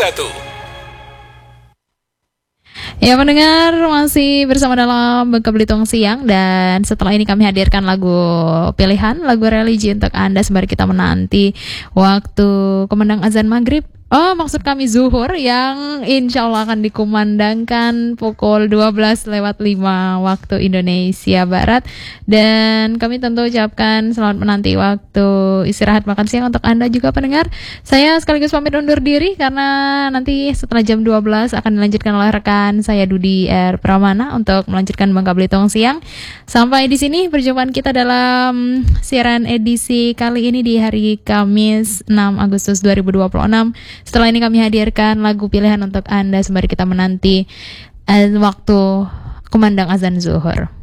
Ya pendengar, masih bersama dalam Bangka Belitung Siang. Dan setelah ini kami hadirkan lagu pilihan, lagu religi untuk Anda sembari kita menanti waktu kumandang azan maghrib. Oh, maksud kami zuhur yang insya Allah akan dikumandangkan pukul 12:05 waktu Indonesia Barat. Dan kami tentu ucapkan selamat menanti waktu istirahat makan siang untuk Anda juga pendengar. Saya sekaligus pamit undur diri karena nanti setelah jam 12 akan dilanjutkan oleh rekan saya Dudi R. Pramana untuk melanjutkan Bangka Belitung Siang. Sampai di sini perjumpaan kita dalam siaran edisi kali ini di hari Kamis 6 Agustus 2026. Setelah ini kami hadirkan lagu pilihan untuk Anda sembari kita menanti waktu kumandang azan zuhur.